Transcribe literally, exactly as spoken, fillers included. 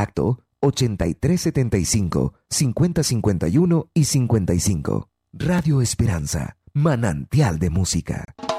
Contacto ochenta y tres setenta y cinco, cincuenta cincuenta y uno y cincuenta y cinco. Radio Esperanza, manantial de música.